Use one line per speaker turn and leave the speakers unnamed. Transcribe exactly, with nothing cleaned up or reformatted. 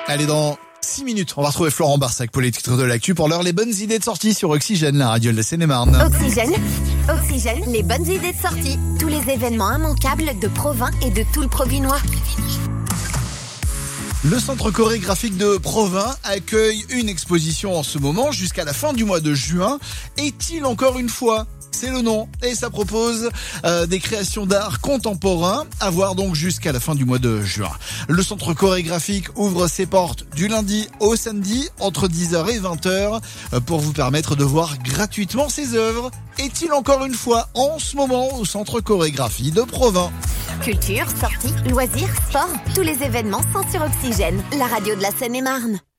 Allez, dans six minutes, on va retrouver Florent Barsac pour les titres de l'actu. Pour l'heure, les bonnes idées de sortie sur Oxygène, la radio de la Seine-et-Marne.
Oxygène, Oxygène, les bonnes idées de sortie. Tous les événements immanquables de Provins et de tout le Provinois.
Le centre chorégraphique de Provins accueille une exposition en ce moment jusqu'à la fin du mois de juin. Est-il encore une fois ? C'est le nom, et ça propose euh, des créations d'art contemporain à voir donc jusqu'à la fin du mois de juin. Le centre chorégraphique ouvre ses portes du lundi au samedi entre dix heures et vingt heures euh, pour vous permettre de voir gratuitement ses œuvres. Est-il encore une fois en ce moment au centre chorégraphie de Provins?
Culture, sorties, loisirs, sport, tous les événements sont sur Oxygène, la radio de la Seine-et-Marne.